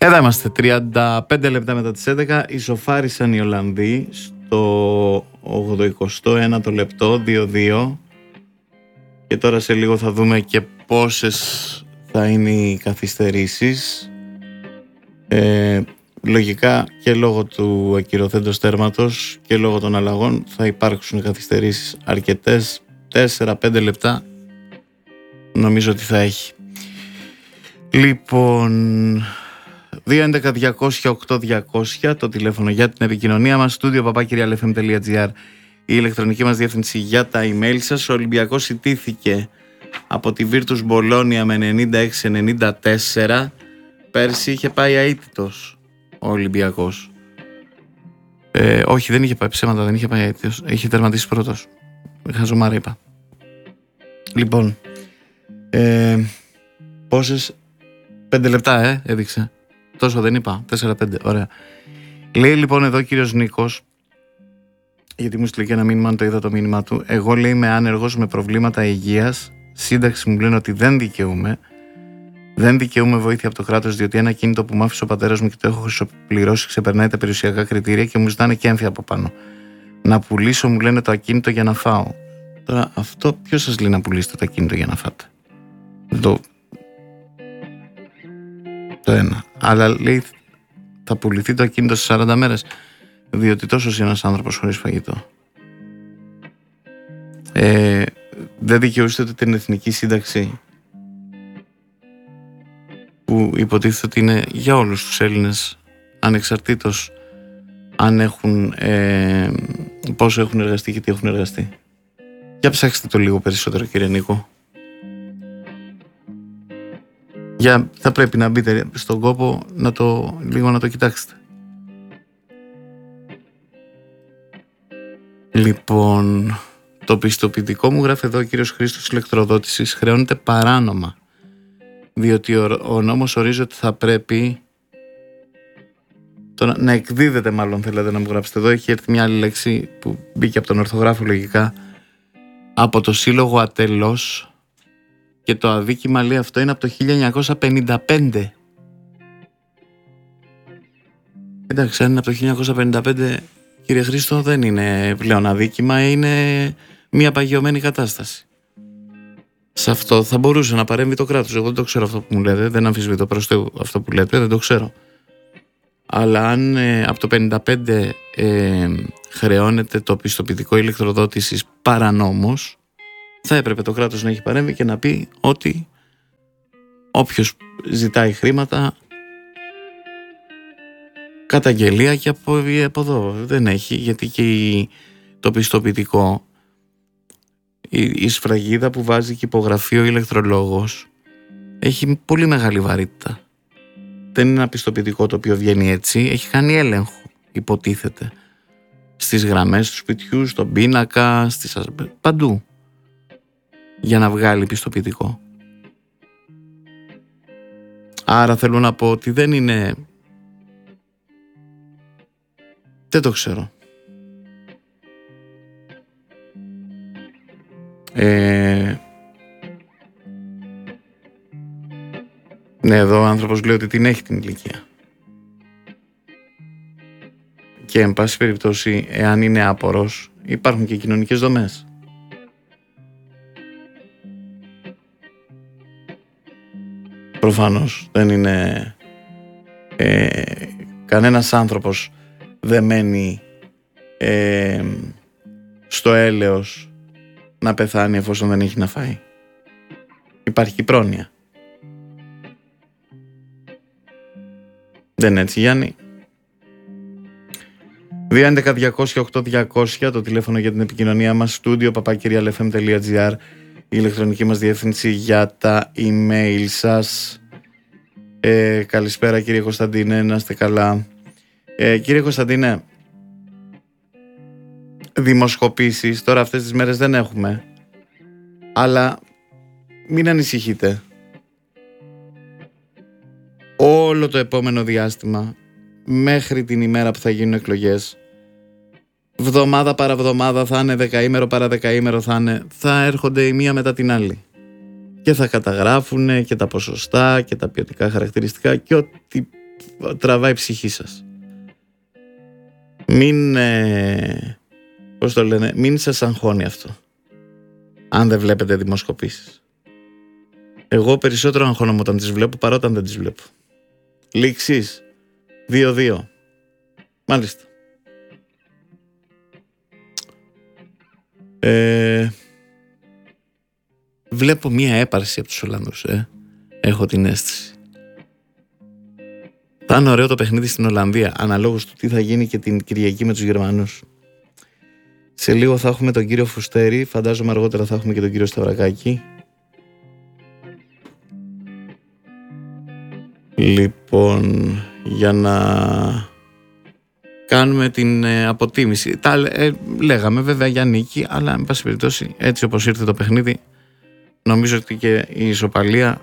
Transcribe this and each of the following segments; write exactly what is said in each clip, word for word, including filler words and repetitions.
Εδώ είμαστε, τριάντα πέντε λεπτά μετά τις έντεκα. Ισοφάρισαν οι Ολλανδοί στο ογδοηκοστό ένατο λεπτό, δύο δύο. Και τώρα σε λίγο θα δούμε και πόσες θα είναι οι καθυστερήσεις. Ε, λογικά και λόγω του ακυρωθέντος τέρματος και λόγω των αλλαγών θα υπάρξουν καθυστερήσεις αρκετές, τέσσερα πέντε λεπτά νομίζω ότι θα έχει. Λοιπόν, δύο έντεκα διακόσια οκτώ διακόσια το τηλέφωνο για την επικοινωνία μας, στούντιο παπάκυρια ελ εφ εμ τελεία τζι άρ η ηλεκτρονική μας διεύθυνση για τα email σας. Ο Ολυμπιακός ιτήθηκε από τη Virtus Bologna με ενενήντα έξι ενενήντα τέσσερα. Πέρσι είχε πάει αίτητος ο Ολυμπιακός. Ε, όχι, δεν είχε πάει ψέματα, δεν είχε πάει αίτητος. Είχε τερματίσει πρώτος. Χαζομάρα είπα. Λοιπόν, ε, πόσες... Πέντε λεπτά, ε, έδειξε. Τόσο δεν είπα. Τέσσερα πέντε. Ωραία. Λέει λοιπόν εδώ ο κύριος Νίκος, γιατί μου στείλε και ένα μήνυμα, αν το είδα το μήνυμα του. Εγώ, λέει, είμαι άνεργος με προβλήματα υγείας. Σύνταξη μου λένε ότι δεν δικαιούμαι. Δεν δικαιούμαι βοήθεια από το κράτος, διότι ένα κίνητο που μου άφησε ο πατέρας μου και το έχω χρυσοπληρώσει ξεπερνάει τα περιουσιακά κριτήρια και μου ζητάνε και έμφυα από πάνω. Να πουλήσω, μου λένε, το ακίνητο για να φάω. Τώρα, αυτό ποιος σας λέει να πουλήσετε το ακίνητο για να φάτε? Το, το ένα. Αλλά λέει θα πουληθεί το ακίνητο σε σαράντα μέρες, διότι τόσο ένας άνθρωπος χωρίς φαγητό. Ε, δεν δικαιούστε ούτε την εθνική σύνταξη που υποτίθεται ότι είναι για όλους τους Έλληνες, ανεξαρτήτως αν έχουν ε, πόσο έχουν εργαστεί και τι έχουν εργαστεί. Για ψάξτε το λίγο περισσότερο, κύριε Νίκο. Για, θα πρέπει να μπείτε στον κόπο να το, λίγο να το κοιτάξετε. Λοιπόν, το πιστοποιητικό μου, γράφει εδώ ο κύριος Χρήστος, ηλεκτροδότησης χρεώνεται παράνομα, διότι ο, ο νόμος ορίζει ότι θα πρέπει το να, να εκδίδεται, μάλλον θέλετε να μου γράψετε εδώ. Έχει έρθει μια άλλη λέξη που μπήκε από τον ορθογράφο λογικά, από το Σύλλογο Ατελώς, και το αδίκημα, λέει, αυτό είναι από το χίλια εννιακόσια πενήντα πέντε. Εντάξει, αν είναι από το χίλια εννιακόσια πενήντα πέντε, κύριε Χρήστο, δεν είναι πλέον αδίκημα, είναι μια παγιωμένη κατάσταση. Σε αυτό θα μπορούσε να παρέμβει το κράτος. Εγώ δεν το ξέρω αυτό που μου λέτε, δεν αμφισβητώ προς το αυτό που λέτε, δεν το ξέρω. Αλλά αν ε, από το πενήντα πέντε ε, χρεώνεται το πιστοποιητικό ηλεκτροδότησης παρανόμως, θα έπρεπε το κράτος να έχει παρέμβει και να πει ότι όποιος ζητάει χρήματα, καταγγελία και από, από εδώ. Δεν έχει, γιατί και η, το πιστοποιητικό, η, η σφραγίδα που βάζει και υπογραφεί ο ηλεκτρολόγος, έχει πολύ μεγάλη βαρύτητα. Δεν είναι ένα πιστοποιητικό το οποίο βγαίνει έτσι, έχει κάνει έλεγχο, υποτίθεται, στις γραμμές του σπιτιού, στον πίνακα, στις, παντού, για να βγάλει πιστοποιητικό. Άρα θέλω να πω ότι δεν είναι... Δεν το ξέρω. Ε... Ναι, εδώ ο άνθρωπος λέει ότι την έχει την ηλικία. Και εν πάση περιπτώσει, εάν είναι άπορος, υπάρχουν και κοινωνικές δομές. Προφανώς δεν είναι ε, κανένας άνθρωπος δεν μένει ε, στο έλεος να πεθάνει εφόσον δεν έχει να φάει. Υπάρχει πρόνοια. Δεν είναι έτσι, Γιάννη? δύο έντεκα διακόσια οκτώ διακόσια το τηλέφωνο για την επικοινωνία μας, στούντιο παπάκυρια ελ εφ εμ τελεία τζι άρ η ηλεκτρονική μας διεύθυνση για τα email σας. Ε, καλησπέρα κύριε Κωνσταντίνε, να είστε καλά. Ε, κύριε Κωνσταντίνε, δημοσκοπήσεις τώρα αυτές τις μέρες δεν έχουμε, αλλά μην ανησυχείτε. Όλο το επόμενο διάστημα, μέχρι την ημέρα που θα γίνουν εκλογές, βδομάδα παραβδομάδα θα είναι, δεκαήμερο παρά δεκαήμερο θα είναι, θα έρχονται η μία μετά την άλλη και θα καταγράφουν και τα ποσοστά και τα ποιοτικά χαρακτηριστικά και ό,τι τραβάει η ψυχή σας. Μην, ε, πώς το λένε, μην σας αγχώνει αυτό, αν δεν βλέπετε δημοσκοπήσεις. Εγώ περισσότερο αγχώνομαι όταν τις βλέπω παρά όταν δεν τις βλέπω. Λήξεις δύο δύο. Μάλιστα. Ε, βλέπω μία έπαρση από τους Ολλανδούς, ε. Έχω την αίσθηση. Θα είναι ωραίο το παιχνίδι στην Ολλανδία, αναλόγως του τι θα γίνει και την Κυριακή με τους Γερμανούς. Σε λίγο θα έχουμε τον κύριο Φουστέρη, φαντάζομαι αργότερα θα έχουμε και τον κύριο Σταυρακάκη. Λοιπόν, για να κάνουμε την ε, αποτίμηση. Τα ε, λέγαμε βέβαια για νίκη, αλλά εν πάση περιπτώσει έτσι όπως ήρθε το παιχνίδι, νομίζω ότι και η ισοπαλία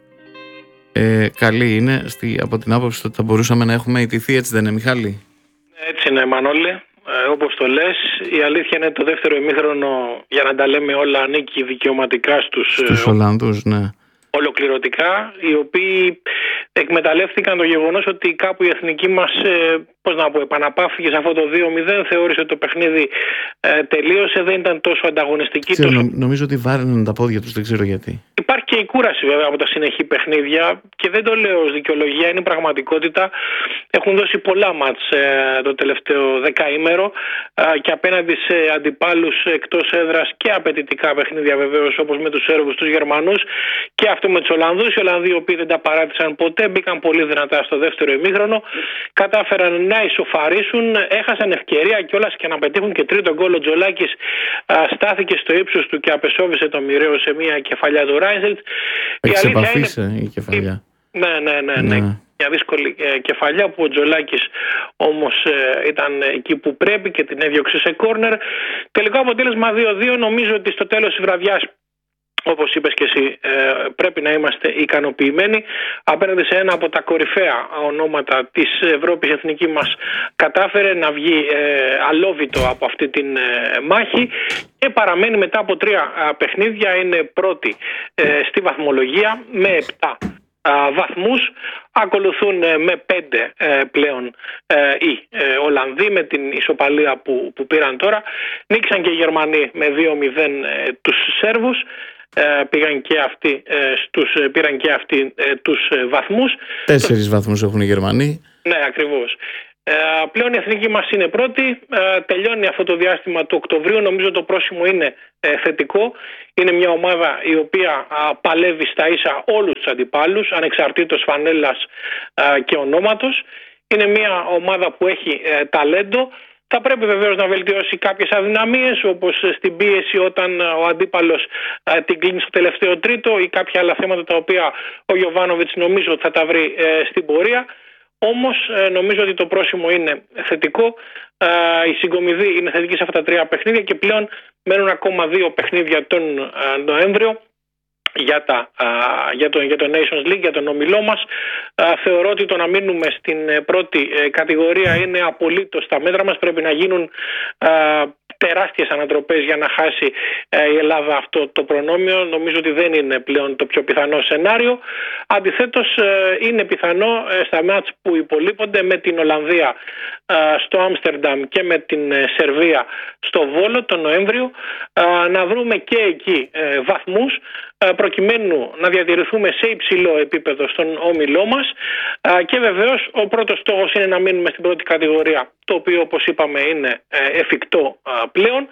ε, καλή είναι στη, από την άποψη ότι θα μπορούσαμε να έχουμε ιτηθεί, έτσι δεν είναι, Μιχάλη? Έτσι είναι, Μανώλη. Ε, όπως το λες, η αλήθεια είναι το δεύτερο ημίχρονο, για να τα λέμε όλα, νίκη δικαιωματικά στους, στους Ολλανδούς, ναι. Ολοκληρωτικά, οι οποίοι εκμεταλλεύτηκαν το γεγονός ότι κάπου η εθνική μας, ε, πώς να πω, επαναπαύθηκε σε αυτό το δύο μηδέν, θεώρησε ότι το παιχνίδι ε, τελείωσε, δεν ήταν τόσο ανταγωνιστική. Ξέρω, τόσο... νο, νομίζω ότι βάραιναν τα πόδια τους, δεν ξέρω γιατί. Υπάρχει και η κούραση βέβαια από τα συνεχή παιχνίδια και δεν το λέω ως δικαιολογία, είναι πραγματικότητα. Έχουν δώσει πολλά μάτς ε, το τελευταίο δεκαήμερο ε, και απέναντι σε αντιπάλους εκτός έδρας και απαιτητικά παιχνίδια βεβαίως, όπως με τους Σέρβους, τους Γερμανούς και αυτό με τους Ολλανδούς. Οι Ολλανδοί, οι οποίοι δεν τα παράτησαν ποτέ, μπήκαν πολύ δυνατά στο δεύτερο ημίχρονο, κατάφεραν να ισοφαρίσουν, έχασαν ευκαιρία κιόλας και να πετύχουν και τρίτο γκολ. Ο Τζολάκης α, στάθηκε στο ύψος του και απεσόβησε το μοιραίο σε μια κεφαλιά του Ράινσελτ. Εξεπαφήσε είναι... η κεφαλιά. Ναι, ναι, ναι, ναι. ναι. Μια δύσκολη ε, κεφαλιά που ο Τζολάκης όμως ε, ήταν εκεί που πρέπει και την έδιωξε σε κόρνερ. Τελικό αποτέλεσμα δύο δύο. Νομίζω ότι στο τέλος της βραδιάς, όπως είπες και εσύ, ε, πρέπει να είμαστε ικανοποιημένοι. Απέναντι σε ένα από τα κορυφαία ονόματα της Ευρώπης, η εθνική μας κατάφερε να βγει ε, αλόβητο από αυτή την ε, μάχη και παραμένει μετά από τρία ε, παιχνίδια. Είναι πρώτη ε, στη βαθμολογία με επτά ε, βαθμούς. Ακολουθούν ε, με πέντε ε, πλέον ε, οι ε, Ολλανδοί με την ισοπαλία που, που πήραν τώρα. Νίκησαν και οι Γερμανοί με δύο μηδέν ε, τους Σέρβους. Ε, πήγαν και αυτοί, ε, στους, πήραν και αυτοί ε, τους ε, βαθμούς. Τέσσερις βαθμούς έχουν οι Γερμανοί. Ναι, ακριβώς. Ε, πλέον η εθνική μας είναι πρώτη. Ε, τελειώνει αυτό το διάστημα του Οκτωβρίου. Νομίζω το πρόσημο είναι ε, θετικό. Είναι μια ομάδα η οποία α, παλεύει στα ίσα όλους τους αντιπάλους, ανεξαρτήτως φανέλας α, και ονόματος. Είναι μια ομάδα που έχει ε, ταλέντο. Θα πρέπει βεβαίως να βελτιώσει κάποιες αδυναμίες, όπως στην πίεση όταν ο αντίπαλος ε, την κλείνει στο τελευταίο τρίτο, ή κάποια άλλα θέματα τα οποία ο Γιοβάνοβιτς νομίζω ότι θα τα βρει ε, στην πορεία. Όμως ε, νομίζω ότι το πρόσημο είναι θετικό. Ε, η συγκομιδή είναι θετική σε αυτά τα τρία παιχνίδια και πλέον μένουν ακόμα δύο παιχνίδια τον ε, Νοέμβριο. Για, τα, για, το, για το Nations League, για τον όμιλό μας. Θεωρώ ότι το να μείνουμε στην πρώτη κατηγορία είναι απολύτως στα μέτρα μας. Πρέπει να γίνουν α, τεράστιες ανατροπές για να χάσει α, η Ελλάδα αυτό το προνόμιο. Νομίζω ότι δεν είναι πλέον το πιο πιθανό σενάριο. Αντιθέτως, α, είναι πιθανό α, στα μάτς που υπολείπονται με την Ολλανδία α, στο Άμστερνταμ και με την α, Σερβία στο Βόλο τον Νοέμβριο α, να βρούμε και εκεί α, βαθμούς προκειμένου να διατηρηθούμε σε υψηλό επίπεδο στον όμιλό μας και βεβαίως ο πρώτος στόχος είναι να μείνουμε στην πρώτη κατηγορία, το οποίο όπως είπαμε είναι εφικτό πλέον,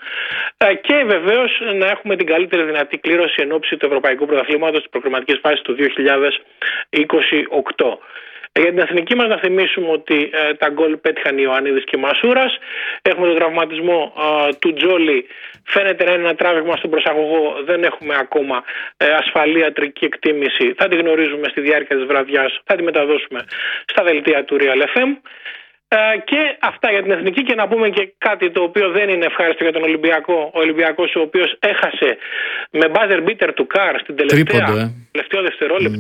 και βεβαίως να έχουμε την καλύτερη δυνατή κλήρωση εν ώψη του Ευρωπαϊκού Πρωταθλήματος της προκριματικής φάσης του δύο χιλιάδες είκοσι οκτώ. Για την εθνική μας να θυμίσουμε ότι ε, τα γκολ πέτυχαν Ιωαννίδης και Μασούρας. Έχουμε τον τραυματισμό ε, του Τζόλι. Φαίνεται να είναι ένα τράβηγμα στον προσαγωγό. Δεν έχουμε ακόμα ε, ασφαλή ιατρική εκτίμηση. Θα τη γνωρίζουμε στη διάρκεια της βραδιάς. Θα τη μεταδώσουμε στα δελτία του Real εφ εμ. Ε, και αυτά για την εθνική. Και να πούμε και κάτι το οποίο δεν είναι ευχάριστο για τον Ολυμπιακό. Ο Ολυμπιακός, ο οποίος έχασε με buzzer beater του Καρ στην τελευταία, Τρίποντο, ε. τελευταίο δευτερόλεπτο mm.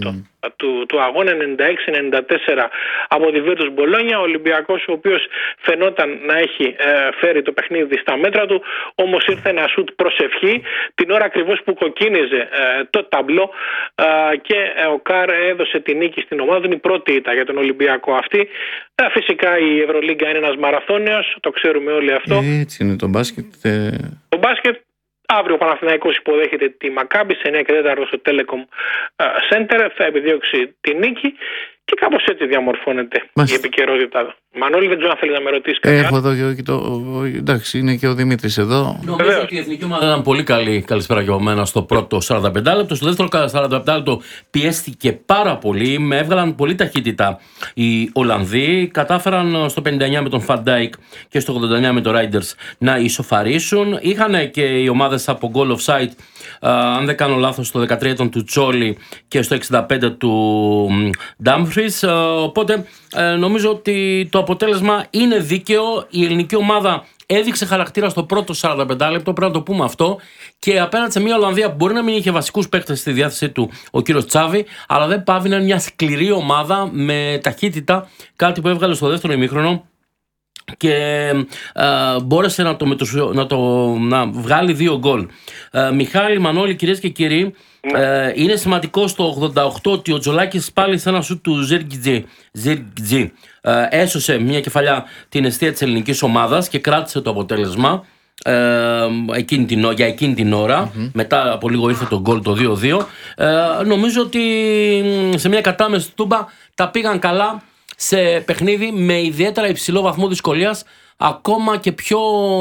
του, του αγώνα ενενήντα έξι ενενήντα τέσσερα από τη Virtus Μπολόνια. Ο Ολυμπιακός, ο οποίος φαινόταν να έχει ε, φέρει το παιχνίδι στα μέτρα του, όμως ήρθε ένα σουτ προσευχή την ώρα ακριβώς που κοκκίνιζε ε, το ταμπλό ε, και ε, ο Καρ έδωσε τη νίκη στην ομάδα του. Είναι η πρώτη ήττα για τον Ολυμπιακό αυτή. Ε, φυσικά η Ευρωλίγκα είναι ένας μαραθώνιος, το ξέρουμε όλοι αυτό. Ε, έτσι είναι το μπάσκετ. Ε... Το μπάσκετ. Αύριο ο Παναθηναϊκός υποδέχεται τη Μακάμπι σε εννιά και τέσσερα στο Telecom Center. Θα επιδιώξει τη νίκη και κάπως έτσι διαμορφώνεται Μάλιστα. η επικαιρότητα. Μανώλη, δεν ξέρω αν θέλει να με ρωτήσει κάτι. Έχω εδώ και το. Εντάξει, είναι και ο Δημήτρης εδώ. Νομίζω Βεβαίως. ότι η εθνική ομάδα ήταν πολύ καλή. Καλησπέρα για μένα στο πρώτο σαράντα πέντε λεπτό. Στο δεύτερο σαράντα πέντε λεπτό πιέστηκε πάρα πολύ. Με έβγαλαν πολύ ταχύτητα οι Ολλανδοί. Κατάφεραν στο πενήντα εννιά με τον Φαντάικ και στο ογδόντα εννιά με τον Ράιντερς να ισοφαρίσουν. Είχαν και οι ομάδες από goal offside. Uh, αν δεν κάνω λάθος, στο δεκατρία ήταν του Τσόλι και στο εξήντα πέντε του Ντάμφρις. Uh, οπότε uh, νομίζω ότι το αποτέλεσμα είναι δίκαιο. Η ελληνική ομάδα έδειξε χαρακτήρα στο πρώτο σαράντα πέντε λεπτό, πρέπει να το πούμε αυτό. Και απέναντι σε μια Ολλανδία που μπορεί να μην είχε βασικούς παίκτες στη διάθεσή του ο κύριος Τσάβη, αλλά δεν πάβει να είναι μια σκληρή ομάδα με ταχύτητα, κάτι που έβγαλε στο δεύτερο ημίχρονο. Και ε, μπόρεσε να, το, να, το, να βγάλει δύο γκολ. ε, Μιχάλη, Μανώλη, κυρίες και κύριοι, ε, είναι σημαντικό στο ογδόντα οκτώ ότι ο Τζολάκης πάλι σε ένα σουτ του Ζιργκιτζή ε, έσωσε μια κεφαλιά την εστία της ελληνικής ομάδας και κράτησε το αποτέλεσμα ε, εκείνη την, για εκείνη την ώρα. Mm-hmm. Μετά από λίγο ήρθε το γκολ το δύο δύο. ε, Νομίζω ότι σε μια κατάμεση τούμπα τα πήγαν καλά σε παιχνίδι με ιδιαίτερα υψηλό βαθμό δυσκολίας, ακόμα και πιο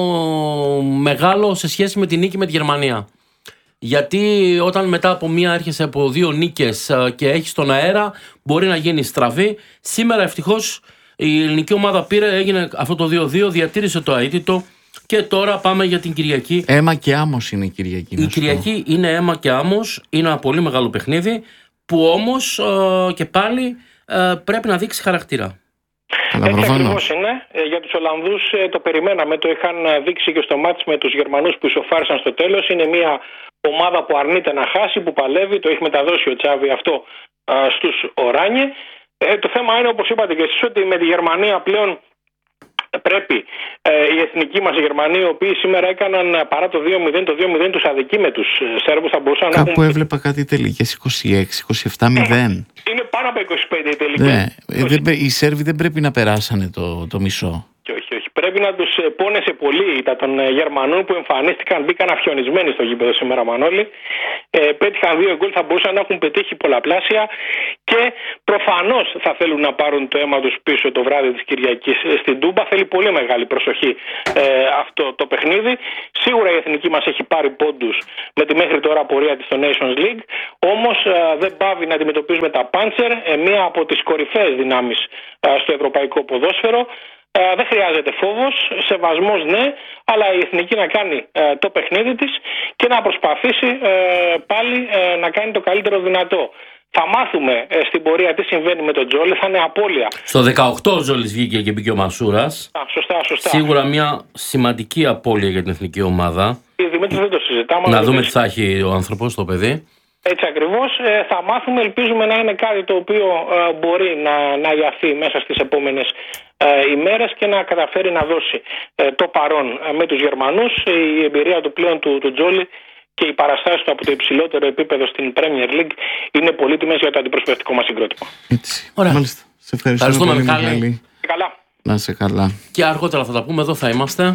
μεγάλο σε σχέση με τη νίκη με τη Γερμανία. Γιατί όταν μετά από μία έρχεσαι από δύο νίκες και έχεις τον αέρα, μπορεί να γίνει στραβή. Σήμερα ευτυχώς η ελληνική ομάδα πήρε, έγινε αυτό το δύο δύο, διατήρησε το αίτητο και τώρα πάμε για την Κυριακή. Αίμα και άμμος είναι η Κυριακή. Η Κυριακή είναι αίμα και άμμος, είναι ένα πολύ μεγάλο παιχνίδι που όμως και πάλι Uh, πρέπει να δείξει χαρακτήρα. Έτσι ακριβώς είναι. Για τους Ολλανδούς το περιμέναμε, το είχαν δείξει και στο μάτς με τους Γερμανούς που ισοφάρισαν στο τέλος. Είναι μια ομάδα που αρνείται να χάσει, που παλεύει, το έχει μεταδώσει ο Τσάβη αυτό uh, στους Οράνιε. Ε, το θέμα είναι, όπως είπατε και εσείς, ότι με τη Γερμανία πλέον πρέπει ε, οι εθνικοί μας οι Γερμανοί, οι οποίοι σήμερα έκαναν παρά το δύο μηδέν, το δύο μηδέν τους αδικοί με τους Σέρβους, θα μπορούσαν Κάπου να έχουν... έβλεπα κάτι τελικές είκοσι έξι είκοσι επτά μηδέν. Είναι πάνω από είκοσι πέντε οι τελικές. Ναι, δεν, οι Σέρβοι δεν πρέπει να περάσανε το, το μισό. Και όχι, όχι. Πρέπει να τους πόνεσε πολύ τα των Γερμανών που εμφανίστηκαν, μπήκαν αφιονισμένοι στο γήπεδο σήμερα, Μανώλη. Ε, πέτυχαν δύο γκολ, θα μπορούσαν να έχουν πετύχει πολλαπλάσια και προφανώς θα θέλουν να πάρουν το αίμα τους πίσω το βράδυ της Κυριακής στην Τούμπα. Θέλει πολύ μεγάλη προσοχή ε, αυτό το παιχνίδι. Σίγουρα η εθνική μας έχει πάρει πόντους με τη μέχρι τώρα πορεία της στο Nations League. Όμως ε, δεν πάβει να αντιμετωπίζουμε τα Πάντσερ, ε, μία από τις κορυφαίες δυνάμεις ε, στο ευρωπαϊκό ποδόσφαιρο. Ε, δεν χρειάζεται φόβος, σεβασμός ναι, αλλά η εθνική να κάνει ε, το παιχνίδι της και να προσπαθήσει ε, πάλι ε, να κάνει το καλύτερο δυνατό. Θα μάθουμε ε, στην πορεία τι συμβαίνει με τον Τζόλι, θα είναι απώλεια. Στο δεκαοκτώ ο Τζόλις βγήκε και μπήκε ο Μασούρας. Α, σωστά, σωστά. Σίγουρα μια σημαντική απώλεια για την εθνική ομάδα. Η Δημήτρη δεν το συζητάμε. Να δούμε τι θα έχει ο άνθρωπος, το παιδί. Έτσι ακριβώς, ε, θα μάθουμε, ελπίζουμε να είναι κάτι το οποίο ε, μπορεί να, να αγιαθεί μέσα στις επόμενες ε, ημέρες και να καταφέρει να δώσει ε, το παρόν ε, με τους Γερμανούς. Η εμπειρία του πλέον του, του Τζόλι και οι παραστάσεις του από το υψηλότερο επίπεδο στην Premier League είναι πολύτιμες για το αντιπροσωπευτικό μας συγκρότημα. Έτσι. Ωραία. Μάλιστα. Σε ευχαριστούμε πολύ, Μιχάλη. Μιχάλη. Καλά. Να είσαι καλά. Και αργότερα θα τα πούμε, εδώ θα είμαστε.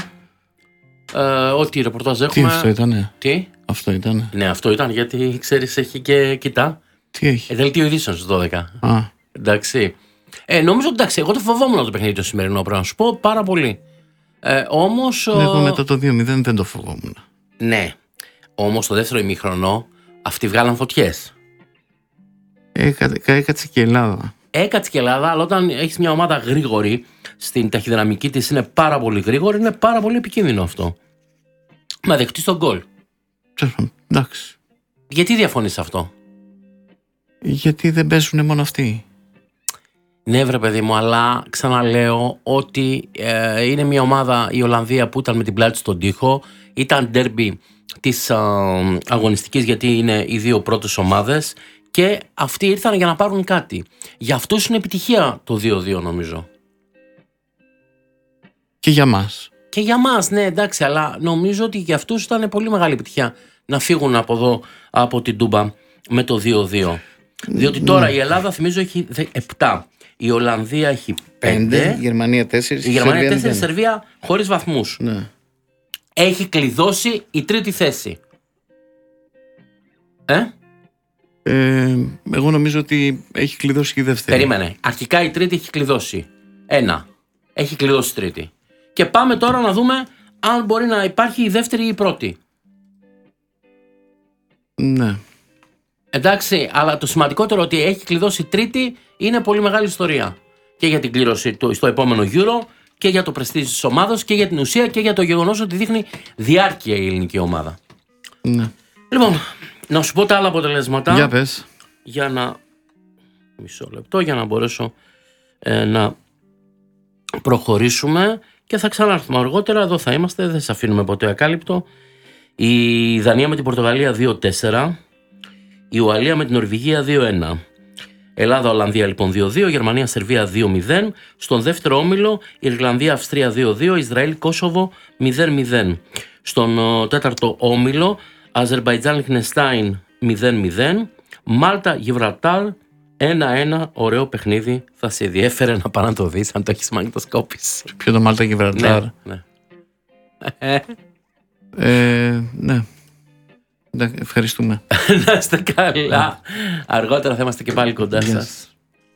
Ε, ό,τι ρεπορτάζ έχουμε. Τι αυτό ήτανε? Τι? Αυτό ήτανε. Ναι, αυτό ήταν γιατί ξέρεις έχει και κοιτά. Τι έχει? Ε, δελτίο ειδήσεων στις δώδεκα. Α. Εντάξει. Ε, νομίζω εντάξει, εγώ το φοβόμουν το παιχνίδι το σημερινό, πρέπει να σου πω πάρα πολύ. Ε, όμως. Εγώ μετά το δύο μηδέν δεν το φοβόμουν. Ναι. Όμως το δεύτερο ημίχρονο αυτοί βγάλαν φωτιές. Έκατσε και η Ελλάδα. Έκατσε και η Ελλάδα, αλλά όταν έχεις μια ομάδα γρήγορη, στην ταχυδυναμική της είναι πάρα πολύ γρήγορη, είναι πάρα πολύ επικίνδυνο αυτό. Να δεχτείς τον γκολ. Εντάξει. Γιατί διαφωνείς σε αυτό? Γιατί δεν παίζουν μόνο αυτοί. Ναι βρε παιδί μου, αλλά ξαναλέω ότι ε, είναι μια ομάδα η Ολλανδία που ήταν με την πλάτη στον τοίχο. Ήταν ντέρμπι της ε, αγωνιστικής, γιατί είναι οι δύο πρώτες ομάδες και αυτοί ήρθαν για να πάρουν κάτι. Για αυτούς είναι επιτυχία το δύο δύο, νομίζω. Και για μας. Και για μας, ναι, εντάξει, αλλά νομίζω ότι για αυτούς ήταν πολύ μεγάλη επιτυχία να φύγουν από εδώ, από την Τούμπα, με το δύο δύο. Διότι τώρα ναι. η Ελλάδα, θυμίζω, έχει επτά. Η Ολλανδία έχει πέντε. Η Γερμανία τέσσερα. Η Γερμανία τέσσερα. Η Σερβία χωρίς βαθμούς. Ναι. Έχει κλειδώσει η τρίτη θέση. Ε? ε? Εγώ νομίζω ότι έχει κλειδώσει και η δεύτερη. Περίμενε. Αρχικά η τρίτη έχει κλειδώσει. Ένα. Έχει κλειδώσει η τρίτη. Και πάμε τώρα να δούμε αν μπορεί να υπάρχει η δεύτερη ή η πρώτη. Ναι. Εντάξει, αλλά το σημαντικότερο ότι έχει κλειδώσει η τρίτη είναι πολύ μεγάλη ιστορία. Και για την κλήρωση του, στο επόμενο Euro και για το πρεστίζ της ομάδας και για την ουσία και για το γεγονός ότι δείχνει διάρκεια η ελληνική ομάδα. Ναι. Λοιπόν, να σου πω τα άλλα αποτελέσματα. Για πες. Για να... Μισό λεπτό για να μπορέσω ε, να προχωρήσουμε και θα ξανάρθουμε αργότερα. Εδώ θα είμαστε, δεν σε αφήνουμε ποτέ ακάλυπτο. Η Δανία με την Πορτογαλία δύο τέσσερα. Η Ουαλία με την Νορβηγία δύο ένα. Ελλάδα-Ολλανδία λοιπόν δύο δύο. Γερμανία-Σερβία δύο μηδέν. Στον δεύτερο όμιλο Ιρλανδία-Αυστρία δύο δύο. Ισραήλ-Κόσοβο μηδέν μηδέν. Στον ο, τέταρτο όμιλο Αζερμπαϊτζάν-Λιχνεστάιν μηδέν μηδέν. Μάλτα-Γιβραλτάρ ένα ένα. Ωραίο παιχνίδι. Θα σε ενδιέφερε να πάει να το δεις αν το έχεις μαγνητοσκόπηση. Ποιο το Μάλτα-Γιβραλτάρ? Ναι, ναι. ε, ναι. Ευχαριστούμε. Να είστε καλά. Αργότερα θα είμαστε και πάλι κοντά yes. σας.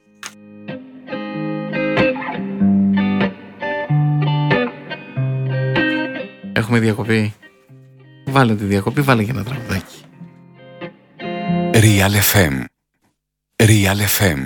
Έχουμε διακοπή. Βάλε τη διακοπή, βάλε και ένα τραγουδάκι. Real εφ εμ. Real εφ εμ.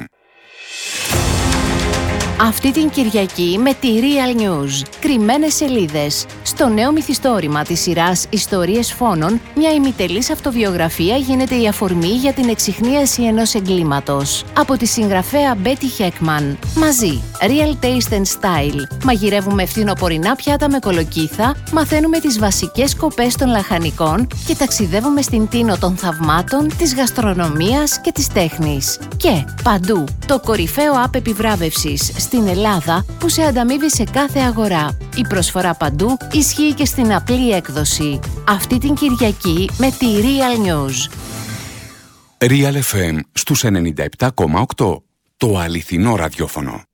Αυτή την Κυριακή με τη Real News. Κρυμμένες σελίδες. Στο νέο μυθιστόρημα της σειράς Ιστορίες Φόνων, μια ημιτελής αυτοβιογραφία γίνεται η αφορμή για την εξιχνίαση ενός εγκλήματος. Από τη συγγραφέα Betty Heckman. Μαζί, Real Taste and Style. Μαγειρεύουμε φθινοπορεινά πιάτα με κολοκύθα, μαθαίνουμε τις βασικές σκοπές των λαχανικών και ταξιδεύουμε στην τίνο των θαυμάτων, της γαστρονομίας και της τέχνης. Και παντού, το κορυφαίο app επιβράβευσης στην Ελλάδα που σε ανταμείβει σε κάθε αγορά. Η προσφορά παντού ισχύει και στην απλή έκδοση. Αυτή την Κυριακή με τη Real News. Real εφ εμ στους ενενήντα επτά κόμμα οκτώ. Το αληθινό ραδιόφωνο.